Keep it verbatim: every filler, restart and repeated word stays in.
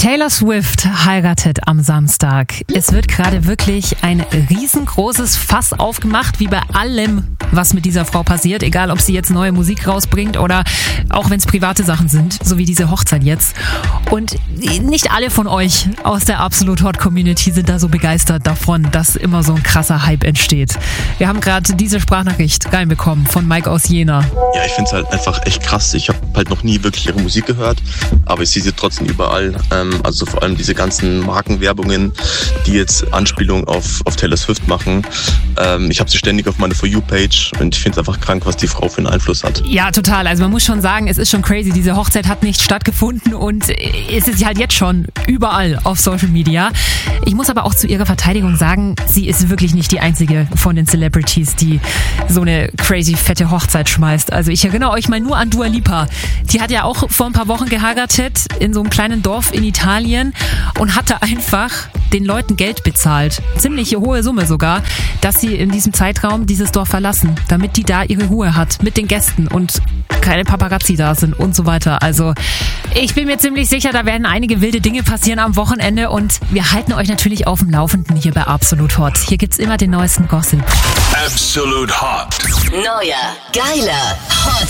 Taylor Swift heiratet am Samstag. Es wird gerade wirklich ein riesengroßes Fass aufgemacht, wie bei allem, was mit dieser Frau passiert. Egal, ob sie jetzt neue Musik rausbringt oder auch wenn es private Sachen sind, so wie diese Hochzeit jetzt. Und nicht alle von euch aus der Absolut Hot Community sind da so begeistert davon, dass immer so ein krasser Hype entsteht. Wir haben gerade diese Sprachnachricht reinbekommen von Mike aus Jena. Ja, ich finde es halt einfach echt krass. Ich habe halt noch nie wirklich ihre Musik gehört, aber ich sehe sie trotzdem überall. Ähm, also vor allem diese ganzen Markenwerbungen, die jetzt Anspielung auf, auf Taylor Swift machen. Ähm, ich habe sie ständig auf meiner For You-Page und ich finde es einfach krank, was die Frau für einen Einfluss hat. Ja, total. Also man muss schon sagen, es ist schon crazy. Diese Hochzeit hat nicht stattgefunden und es ist halt jetzt schon überall auf Social Media. Ich muss aber auch zu ihrer Verteidigung sagen, sie ist wirklich nicht die einzige von den Celebrities, die so eine crazy fette Hochzeit schmeißt. Also ich erinnere euch mal nur an Dua Lipa. Die hat ja auch vor ein paar Wochen geheiratet in so einem kleinen Dorf in Italien und hatte einfach den Leuten Geld bezahlt. Ziemlich hohe Summe sogar, dass sie in diesem Zeitraum dieses Dorf verlassen, damit die da ihre Ruhe hat mit den Gästen und keine Paparazzi da sind und so weiter. Also ich bin mir ziemlich sicher, da werden einige wilde Dinge passieren am Wochenende und wir halten euch natürlich auf dem Laufenden hier bei Absolut Hot. Hier gibt's immer den neuesten Gossip. Absolut Hot. Neuer, geiler, Hot